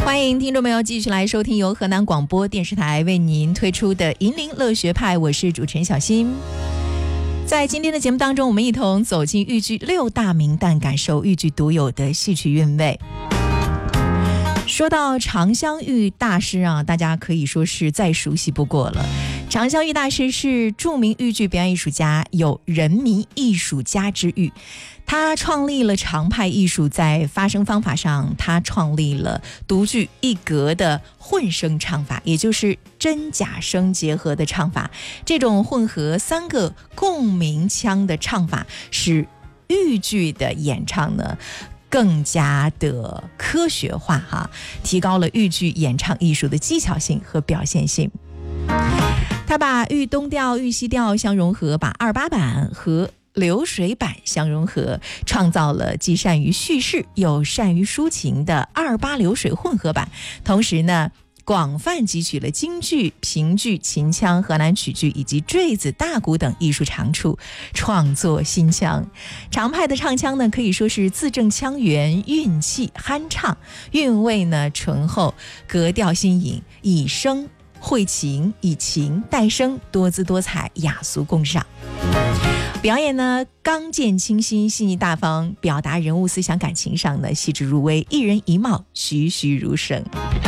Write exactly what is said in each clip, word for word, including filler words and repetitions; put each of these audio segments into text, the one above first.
欢迎听众朋友继续来收听由河南广播电视台为您推出的银铃乐学派，我是主持人小新。在今天的节目当中，我们一同走进豫剧六大名旦，感受豫剧独有的戏曲韵味。说到常香玉大师啊，大家可以说是再熟悉不过了。常香玉大师是著名豫剧表演艺术家，有人民艺术家之誉。他创立了常派艺术，在发声方法上，他创立了独具一格的混声唱法，也就是真假声结合的唱法。这种混合三个共鸣腔的唱法，使豫剧的演唱呢更加的科学化哈，提高了豫剧演唱艺术的技巧性和表现性。他把豫东调、豫西调相融合，把二八板和流水板相融合，创造了既善于叙事又善于抒情的二八流水混合版。同时呢，广泛汲取了京剧、评剧、秦腔、河南曲剧以及坠子、大鼓等艺术长处，创作新腔。常派的唱腔呢，可以说是字正腔圆，韵气酣畅，韵味呢醇厚，格调新颖，以声会情，以情带声，多姿多彩，雅俗共赏。表演呢刚健清新，细腻大方，表达人物思想感情上呢细致入微，一人一貌，栩栩如生。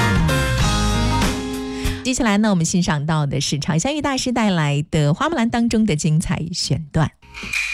接下来呢，我们欣赏到的是常香玉大师带来的《花木兰》当中的精彩选段。